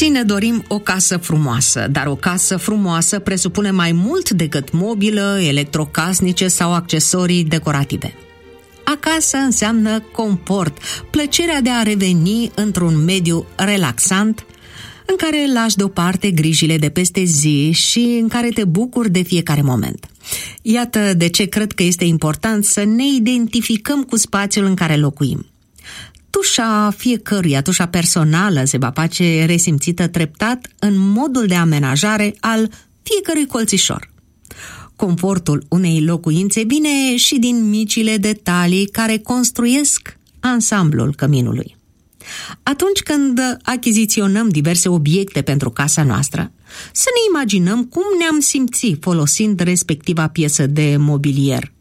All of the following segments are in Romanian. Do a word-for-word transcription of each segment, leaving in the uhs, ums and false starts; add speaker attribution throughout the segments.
Speaker 1: toții ne dorim o casă frumoasă, dar o casă frumoasă presupune mai mult decât mobilă, electrocasnice sau accesorii decorative. Acasă înseamnă confort, plăcerea de a reveni într-un mediu relaxant, în care lași deoparte grijile de peste zi și în care te bucuri de fiecare moment. Iată de ce cred că este important să ne identificăm cu spațiul în care locuim. Tușa fiecăruia, tușa personală, se va face resimțită treptat în modul de amenajare al fiecărui colțișor. Confortul unei locuințe vine și din micile detalii care construiesc ansamblul căminului. Atunci când achiziționăm diverse obiecte pentru casa noastră, să ne imaginăm cum ne-am simți folosind respectiva piesă de mobilier.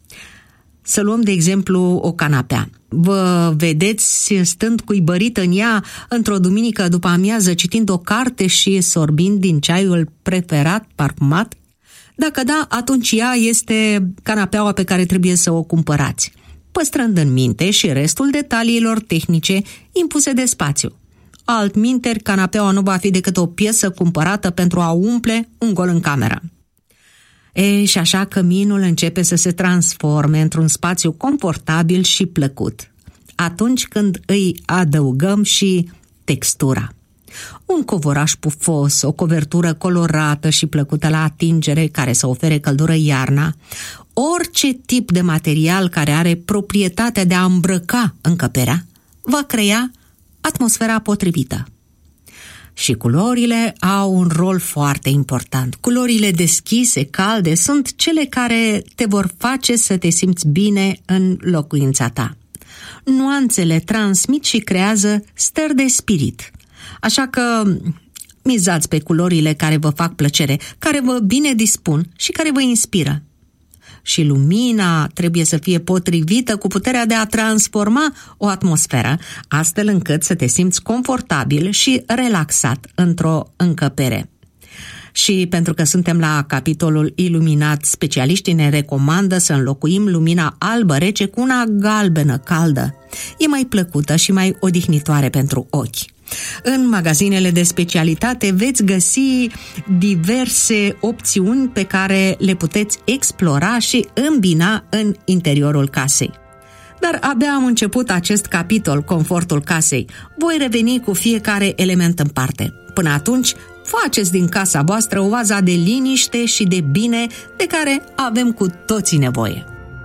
Speaker 1: Să luăm de exemplu o canapea. Vă vedeți stând cuibărită în ea într-o duminică după amiază, citind o carte și sorbind din ceaiul preferat, parfumat? Dacă da, atunci ea este canapeaua pe care trebuie să o cumpărați, păstrând în minte și restul detaliilor tehnice impuse de spațiu. Altminteri, canapeaua nu va fi decât o piesă cumpărată pentru a umple un gol în cameră. E, și așa căminul începe să se transforme într-un spațiu confortabil și plăcut, atunci când îi adăugăm și textura. Un covoraș pufos, o covertură colorată și plăcută la atingere care să ofere căldură iarna, orice tip de material care are proprietatea de a îmbrăca încăperea, va crea atmosfera potrivită. Și culorile au un rol foarte important. Culorile deschise, calde, sunt cele care te vor face să te simți bine în locuința ta. Nuanțele transmit și creează stări de spirit. Așa că mizați pe culorile care vă fac plăcere, care vă bine dispun și care vă inspiră. Și lumina trebuie să fie potrivită cu puterea de a transforma o atmosferă, astfel încât să te simți confortabil și relaxat într-o încăpere. Și pentru că suntem la capitolul iluminat, specialiștii ne recomandă să înlocuim lumina albă rece cu una galbenă caldă. E mai plăcută și mai odihnitoare pentru ochi. În magazinele de specialitate veți găsi diverse opțiuni pe care le puteți explora și îmbina în interiorul casei. Dar abia am început acest capitol, confortul casei. Voi reveni cu fiecare element în parte. Până atunci, faceți din casa voastră o oază de liniște și de bine de care avem cu toții nevoie.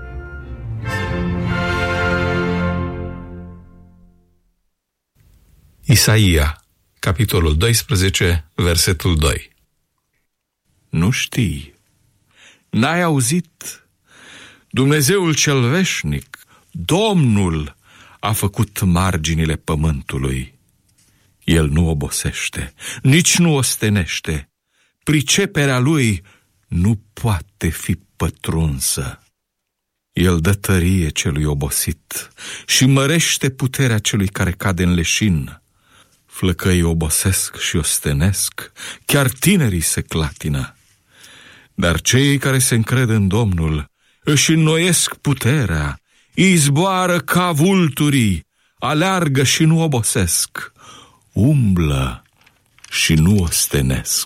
Speaker 2: Isaia, capitolul doisprezece, versetul doi. Nu știi, n-ai auzit? Dumnezeul cel veșnic, Domnul, a făcut marginile pământului. El nu obosește, nici nu ostenește. Priceperea lui nu poate fi pătrunsă. El dă tărie celui obosit și mărește puterea celui care cade în leșin. Flăcăii obosesc și ostenesc, chiar tinerii se clatină. Dar cei care se încred în Domnul își înnoiesc puterea, izboară ca vulturii, aleargă și nu obosesc, umblă și nu ostenesc.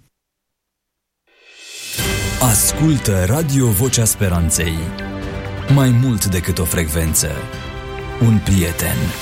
Speaker 3: Ascultă Radio Vocea Speranței. Mai mult decât o frecvență, un prieten.